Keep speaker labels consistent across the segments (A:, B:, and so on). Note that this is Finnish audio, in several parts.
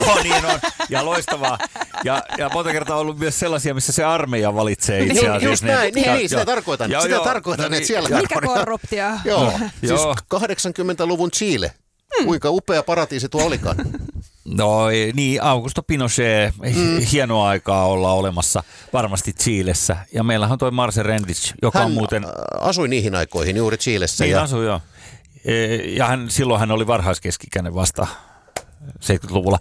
A: Niin on. Ja loistavaa. Ja monta kertaa on ollut myös sellaisia, missä se armeija valitsee itse asiassa.
B: Just näin, niin, sitä tarkoitan. Sitä tarkoitan, että siellä...
C: Mikä korruptio?
B: Joo, siis 80-luvun Chile. Kuinka upea paratiisi tuo olikaan.
A: No niin, Augusto Pinochet, hienoa aikaa olla olemassa varmasti Chilessä. Ja meillähän on toi Marce Rendic, joka
B: hän
A: on muuten...
B: asui niihin aikoihin juuri Chilessä.
A: Niin asui, joo. Ja silloin hän oli varhaiskeskikäinen vasta 70-luvulla.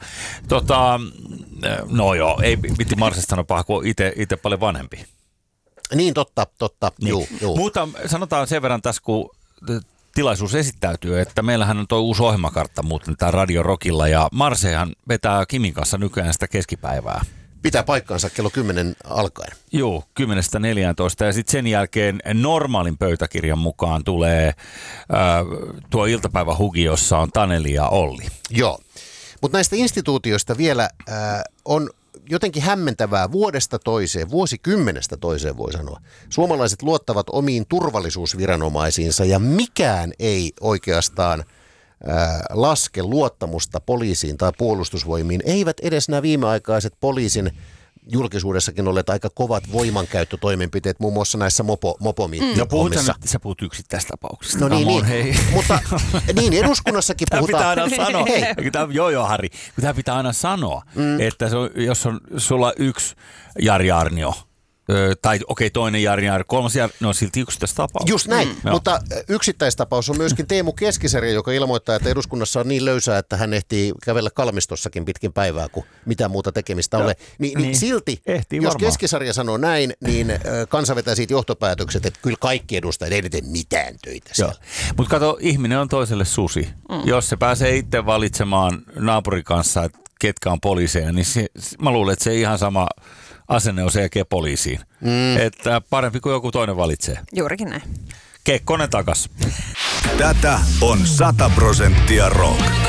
A: No joo, ei piti Marcesta sanoa paha, kun itse paljon vanhempi.
B: Niin, totta.
A: Niin. Juu. Mutta sanotaan sen verran tässä, kun tilaisuus esittäytyy, että meillähän on tuo uusi ohjelmakartta muuten tää Radio Rockilla, ja Marsehan vetää Kimin kanssa nykyään sitä keskipäivää.
B: Pitää paikkaansa kello 10 alkaen.
A: Joo, 10-14, ja sitten sen jälkeen normaalin pöytäkirjan mukaan tulee tuo iltapäivähugi, jossa on Taneli ja Olli.
B: Joo, mutta näistä instituutioista vielä on jotenkin hämmentävää vuodesta toiseen, vuosikymmenestä toiseen voi sanoa. Suomalaiset luottavat omiin turvallisuusviranomaisiinsa ja mikään ei oikeastaan laske luottamusta poliisiin tai puolustusvoimiin. Eivät edes nämä viimeaikaiset poliisin julkisuudessakin olleet aika kovat voimankäyttötoimenpiteet, muun muassa näissä mopomiitti-hommissa.
A: Sä puhut yksittäistapauksista.
B: No niin, mutta niin eduskunnassakin puhutaan.
A: Tämä pitää aina sanoa. Joo, Harri. Tämä pitää aina sanoa, että jos on sulla yksi Jari Arnio, tai toinen Jari, kolmas Jari, no silti yksittäistapaus.
B: Just näin, mutta yksittäistapaus on myöskin Teemu Keskisarja, joka ilmoittaa, että eduskunnassa on niin löysää, että hän ehtii kävellä kalmistossakin pitkin päivää, kun mitään muuta tekemistä ole. Niin silti, jos Keskisarja sanoo näin, niin kansa vetää siitä johtopäätökset, että kyllä kaikki edustajat ei tee mitään töitä siellä.
A: Mutta kato, ihminen on toiselle susi. Jos se pääsee itse valitsemaan naapurin kanssa, että ketkä on poliiseja, niin mä luulen, että se ihan sama asenne on sen jälkeen poliisiin. Että parempi kuin joku toinen valitsee.
C: Juurikin näin.
A: Kekkonen takas.
D: Tätä on 100% rock.